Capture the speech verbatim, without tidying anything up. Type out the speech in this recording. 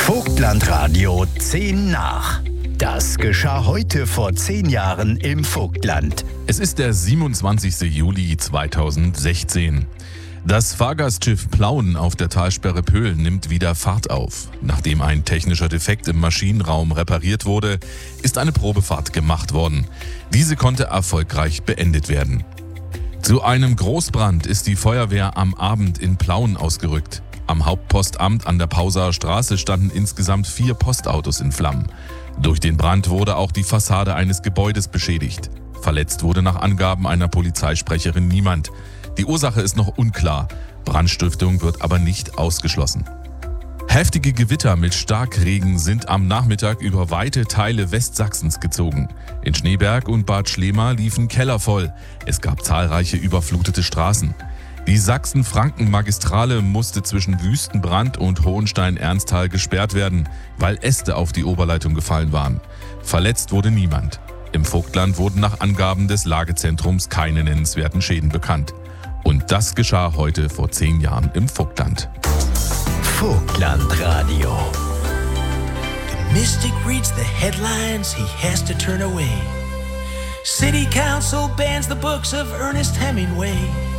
Vogtlandradio zehn nach. Das geschah heute vor zehn Jahren im Vogtland. Es ist der siebenundzwanzigste Juli zweitausendsechzehn. Das Fahrgastschiff Plauen auf der Talsperre Pöhl nimmt wieder Fahrt auf. Nachdem ein technischer Defekt im Maschinenraum repariert wurde, ist eine Probefahrt gemacht worden. Diese konnte erfolgreich beendet werden. Zu einem Großbrand ist die Feuerwehr am Abend in Plauen ausgerückt. Am Hauptpostamt an der Pausaer Straße standen insgesamt vier Postautos in Flammen. Durch den Brand wurde auch die Fassade eines Gebäudes beschädigt. Verletzt wurde nach Angaben einer Polizeisprecherin niemand. Die Ursache ist noch unklar. Brandstiftung wird aber nicht ausgeschlossen. Heftige Gewitter mit Starkregen sind am Nachmittag über weite Teile Westsachsens gezogen. In Schneeberg und Bad Schlema liefen Keller voll. Es gab zahlreiche überflutete Straßen. Die Sachsen-Franken-Magistrale musste zwischen Wüstenbrand und Hohenstein-Ernsthal gesperrt werden, weil Äste auf die Oberleitung gefallen waren. Verletzt wurde niemand. Im Vogtland wurden nach Angaben des Lagezentrums keine nennenswerten Schäden bekannt. Und das geschah heute vor zehn Jahren im Vogtland. Vogtlandradio. The mystic reads the headlines, he has to turn away. City council bans the books of Ernest Hemingway.